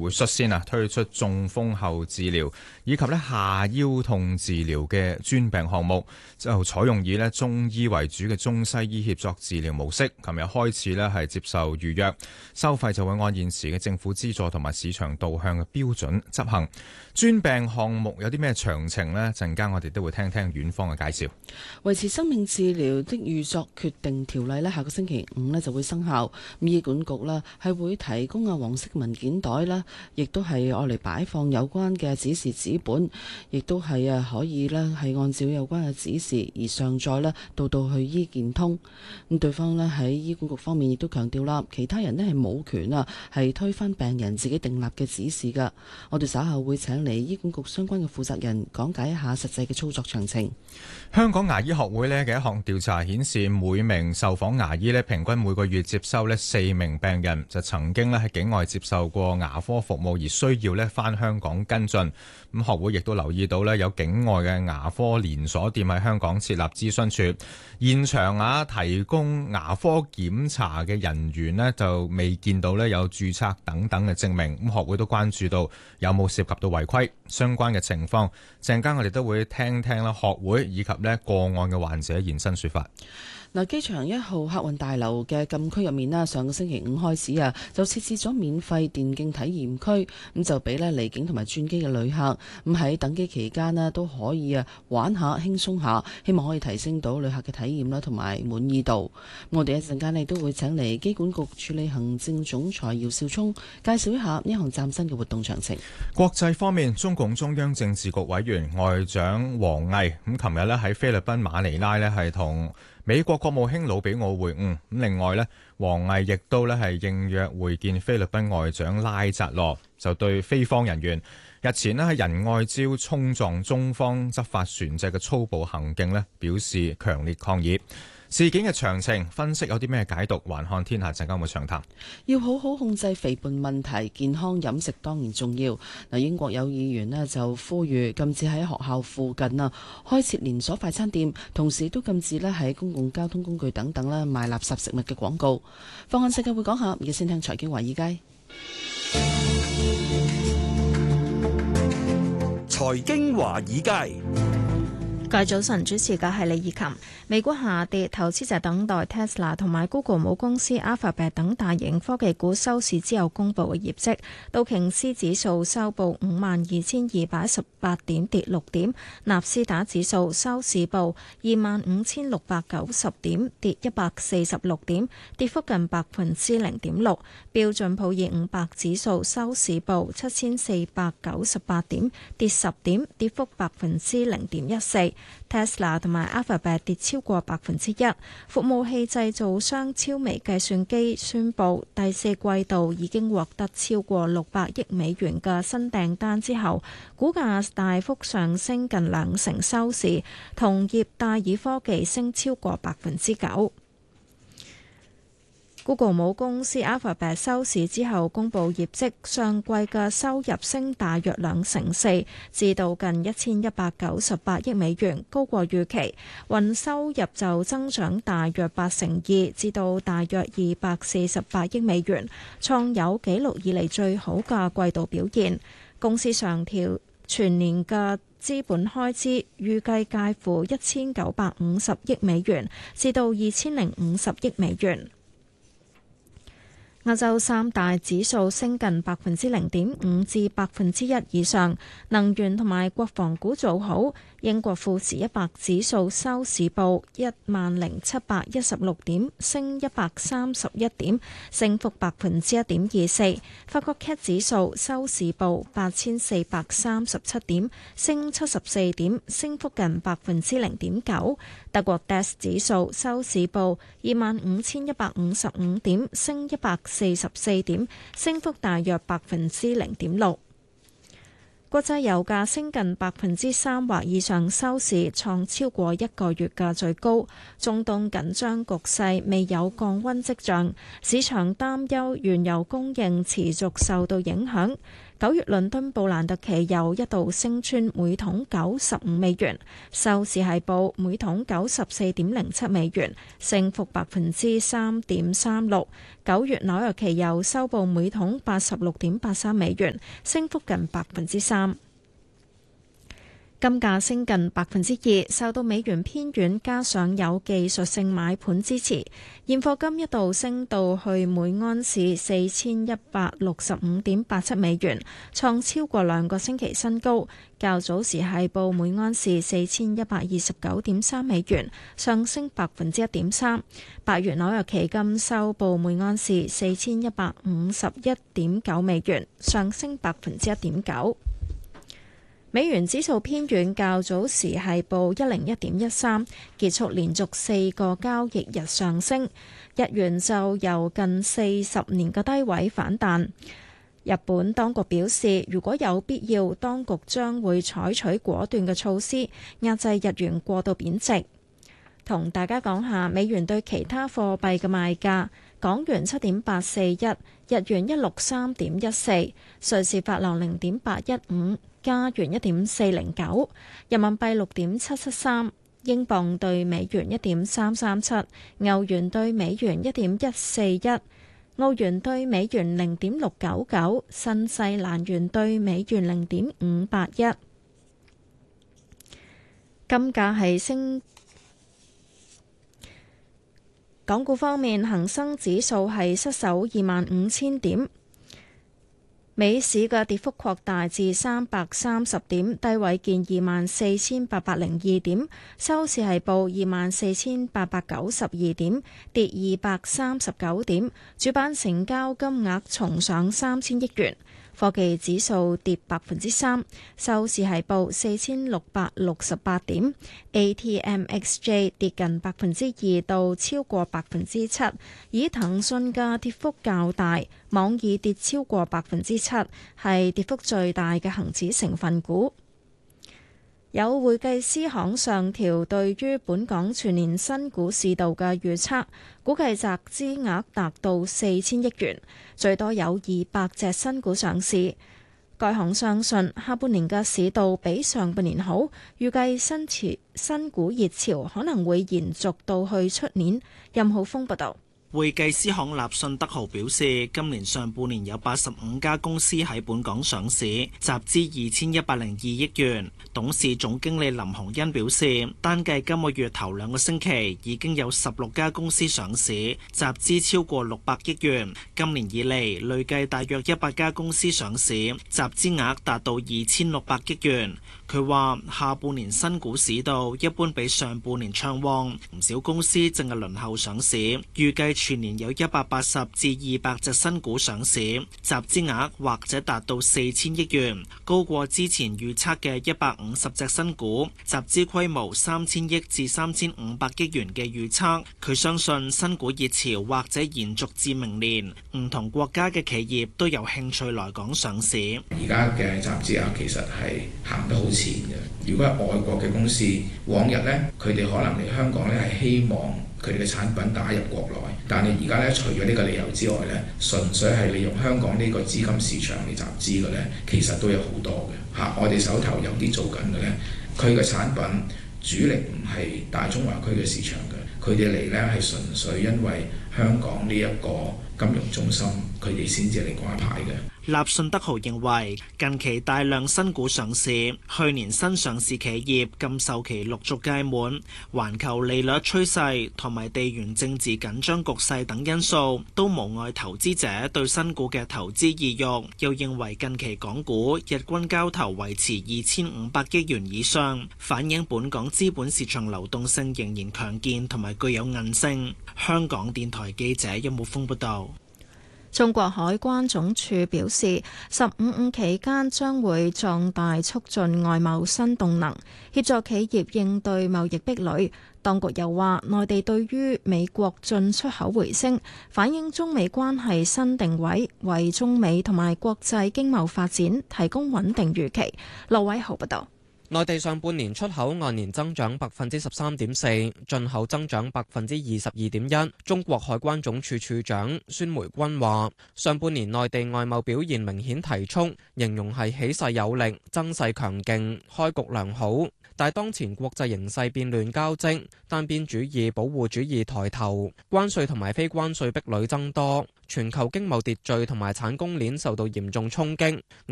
會率先推出中風後治療以及下腰痛治療嘅專病項目，就採用以中醫為主嘅中西醫協作治療模式。琴日開始係接受預約，收費就會按現時嘅政府資助同埋市場導向嘅標準執行。專病項目有啲咩詳情呢？陣間我哋都會聽聽院方嘅介紹。 維持生命治療的預作決定條例下個星期五就會生效。醫管局係會提供黃色文件袋啦，亦都係愛嚟擺放有關嘅指示紙本，亦都係可以係按照有關嘅指示而上載到去醫健通。咁對方喺醫管局方面亦都強調啦，其他人係冇權係推翻病人自己訂立嘅指示㗎。我哋稍後會請嚟醫管局相關嘅負責人講解一下實際嘅操作詳情。 香港牙醫學會嘅一項調查顯示，每名受訪牙醫平均每個月接收4名病人就曾經喺境外接受過牙科服務而需要返香港跟進。咁學會亦都留意到有境外嘅牙科連鎖店喺香港設立諮詢處，現場提供牙科檢查嘅人員就未見到有註冊等等嘅證明。咁學會都關注到有冇涉及到違規相關嘅情況。陣間我哋都會聽聽學會以及個案嘅患者現身說法。 機場1號客運大樓嘅禁區入面上個星期五開始就設置咗免費電競體驗區，咁就俾離境同埋轉機嘅旅客咁喺等機期間都可以玩下輕鬆下，希望可以提升到旅客嘅體驗啦同埋滿意度。我哋一陣間都會請嚟機管局處理行政總裁姚兆聰介紹一下呢項嶄新嘅活動詳情。 國際方面，中共中央政治局委員外長王毅咁琴日喺菲律賓馬尼拉係同美國國務卿魯比奧會晤。咁另外王毅亦都係應約會見菲律賓外長拉扎羅，就對菲方人員日前喺仁愛礁衝撞中方執法船隻嘅粗暴行徑表示強烈抗議。事件嘅詳情分析有啲咩解讀？環看天下陣間會詳談。 要好好控制肥胖問題，健康飲食當然重要。英國有議員就呼籲禁止喺學校附近開設連鎖快餐店，同時都禁止喺公共交通工具等等賣垃圾食物嘅廣告。放眼世界會講下，而家先聽財經華爾街。 財經華爾街。 各位早晨，主持嘅係李怡琴。美股下跌，投資者等待 Tesla 同埋 Google 母公司 Alphabet 等大型科技股收市之後公布嘅業績。道瓊斯指數收報52,218點，跌6點；納斯達指數收市報25,690點，跌146點，跌幅近0.6%。標準普爾500指數收市報7,498點，跌10點，跌幅0.14%。Tesla 同埋 Alphabet 跌超過1%。服務器製造商超微計算機宣布第四季度已經獲得超過600億美元嘅新訂單之後，股價大幅上升近2成收市，同業戴爾科技升超過9%。Google 母公司 Alphabet 收市之後公布業績，上季嘅收入升大約2成4，至到近1198億美元，高過預期。雲收入就增長大約8成2，至到大約248億美元，創有紀錄以嚟最好嘅季度表現。公司上調全年嘅資本開支，預計介乎1950億美元至到2050億美元。亞洲三大指數升近0.5%至1%以上，能源同埋國防股做好。英國富時100指數收市報10,716點，升131點，升幅1.24%。法國 CAC 指數收市報8,437點，升74點，升幅近0.9%。德國 DAX 指數收市報25,155點，升144點，升幅大約0.6%。國際油價升近3%或以上收市，創超過1個月嘅最高。中東緊張局勢未有降溫跡象，市場擔憂原油供應持續受到影響。9月倫敦布蘭特期油一度升穿每桶95美元，收市係報每桶94.07美元，升幅3.36%。 9月紐約期油收報每桶86.83美元，升幅近3%。金價升近2%，受到美元偏軟加上有技術性買盤支持，現貨金一度升到去每安士4165.87美元，創超過2個星期新高。較早時係報每安士4129.3美元，上升1.3%。8月紐約期金收報每安士4151.9美元，上升1.9%。美元指數偏軟，較早時係報101.13，結束連續4個交易日上升。日元就由近40年嘅低位反彈。日本當局表示，如果有必要，當局將會採取果斷嘅措施，壓制日元過度貶值。同大家講下美元對其他貨幣嘅賣價：港元7.841，日元163.14，瑞士法郎0.815。加元1.409，人民幣6.773，英鎊對美元1.337，歐元對美元1.141，澳元對美元0.699，新西蘭元對美元0.581。金價係升。港股方面，恒生指數係失守25,000點。美市嘅跌幅擴大至330點，低位見24,802點，收市係報24,892點，跌239點，主板成交金額重上3,000億元。科技指數跌3%，收市係報4,668點。ATMXJ 跌近2%到超過7%，以騰訊嘅跌幅較大，網易跌超過7%，係跌幅最大嘅恒指成分股。有會計師行上調對於本港全年新股市道嘅預測，估計集資額達到4,000億元，最多有200隻新股上市。該行相信下半年嘅市道比上半年好，預計新股熱潮可能會延續到去出年。任浩峰報導。 會計師行立信德豪表示，今年上半年有85家公司喺本港上市，集資2,102億元。董事總經理林鴻恩表示，單計今個月頭2個星期，已經有16家公司上市，集資超過600億元。今年以嚟，累計大約100家公司上市，集資額達到2,600億元。佢話下半年新股市道一般比上半年暢旺，唔少公司正係輪候上市，預計全年有180至200隻新股上市，集資額或者達到4,000億元，高過之前預測嘅150隻新股，集資規模3,000億至3,500億元嘅預測。佢相信新股熱潮或者延續至明年，唔同國家嘅企業都有興趣來港上市。 而家嘅集資額其實係行得好前嘅。如果係外國嘅公司，往日呢，佢哋可能嚟香港呢係希望佢哋嘅產品打入國內，但係而家咧除咗呢個理由之外咧，純粹係利用香港呢個資金市場嚟集資嘅咧，其實都有好多嘅嚇。我哋手頭有啲做緊嘅咧，佢嘅產品主力唔係大中華區嘅市場嘅，佢哋嚟咧係純粹因為香港呢一個金融中心，佢哋先至嚟掛牌嘅。 立信德豪認為，近期大量新股上市，去年新上市企業禁售期陸續屆滿，環球利率趨勢同埋地緣政治緊張局勢等因素，都無礙投資者對新股嘅投資意欲。又認為近期港股日均交投維持2,500億元以上，反映本港資本市場流動性仍然強健同埋具有韌性。香港電台記者邱慕峰報道。 中國海關總署表示，15期間將會壯大促進外貿新動能，協助企業應對貿易壁壘。當局又話，內地對於美國進出口回升，反映中美關係新定位，為中美同埋國際經貿發展提供穩定預期。羅偉豪報道。 內地上半年出口按年增長13.4%，進口增長22.1%。中國海關總署署長孫梅君話：上半年內地外貿表現明顯提速，形容係起勢有力、增勢強勁、開局良好。但當前國際形勢變亂交織，單邊主義、保護主義抬頭，關稅同埋非關稅壁壘增多，全球經貿秩序同埋產供鏈受到嚴重衝擊，